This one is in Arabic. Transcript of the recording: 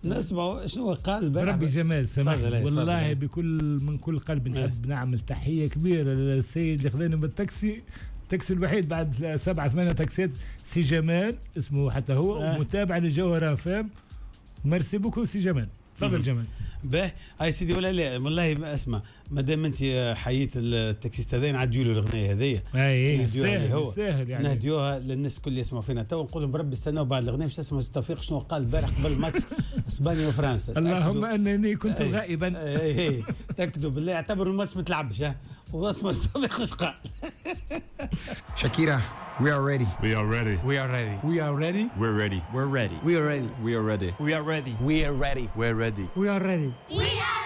نسمع شنو قال ربي جمال سامحني والله من كل قلب نحب نعمل تحيه كبيره للسيد اللي خذاني بالتاكسي. التاكسي الوحيد بعد 7-8 تاكسيات سي جمال اسمه حتى هو متابع للجوهره فام. ميرسي بوكو سي جمال. تفضل جمال. باهي هاي سيدي ولا لا والله اسمع ما دام انت حييت التاكسيست هذا نعديوا له الاغنيه هذيا. اي يستاهل يعني نهديوها للناس الكل يسمعوا فينا تو نقول لهم بربي استنوا بعد الاغنيه باش تسمعوا توفيق شنو قال البارح قبل ماتش اسبانيا وفرنسا. اللهم انني كنت غائبا. اي تاكدوا بالله اعتبروا الماتش ما تلعبش واسمع توفيق ايش قال. Shakira, we are ready. We are ready. We are ready. We are ready. We're ready. We're ready. We are ready. We are ready. We are ready. We are ready. We're ready. We're ready. We are ready. We are